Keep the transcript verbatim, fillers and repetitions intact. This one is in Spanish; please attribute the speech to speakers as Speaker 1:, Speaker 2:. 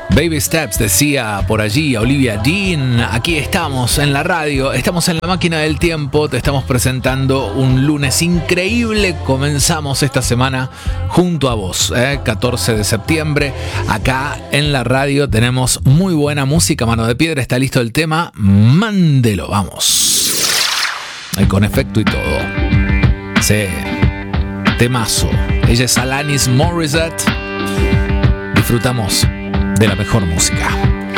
Speaker 1: Baby Steps, decía por allí Olivia Dean. Aquí estamos en la radio, estamos en la máquina del tiempo, te estamos presentando un lunes increíble. Comenzamos esta semana junto a vos, ¿eh? catorce de septiembre. Acá en la radio tenemos muy buena música. Mano de Piedra, está listo el tema. Mándelo, vamos. Ahí con efecto y todo. Sí, temazo. Ella es Alanis Morissette. Disfrutamos de la mejor música.